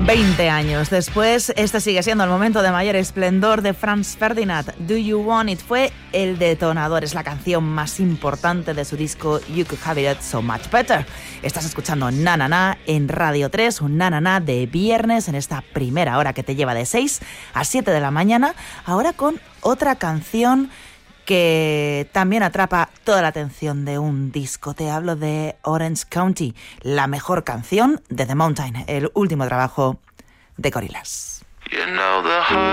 20 años después, este sigue siendo el momento de mayor esplendor de Franz Ferdinand. Do You Want It fue el detonador, es la canción más importante de su disco You Could Have It So Much Better. Estás escuchando Na Na Na en Radio 3, un Na Na Na de viernes en esta primera hora que te lleva de 6 a 7 de la mañana, ahora con otra canción que también atrapa toda la atención de un disco. Te hablo de Orange County, la mejor canción de The Mountain, el último trabajo de Gorillaz. You know the